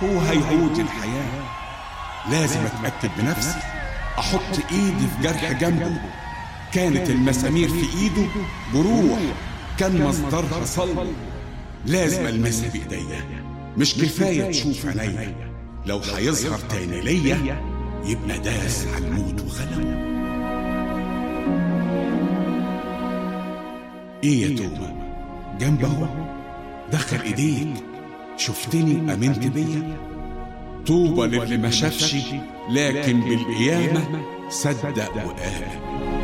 هو هيعود الحياة. لازم أتأكد بنفسي، أحط إيدي في جرح جنبه. كانت المسامير في إيده جروح كان مصدرها صلب. لازم ألمسها بإيديا، مش كفاية تشوف عينيا. لو هيظهر تاني ليا يبقى داس على الموت وغلبه. ايه يا توبة؟ جنبه دخل ايديك، شفتني امنت بيا. طوبى للي ما شافش لكن بالقيامة صدق وآمن.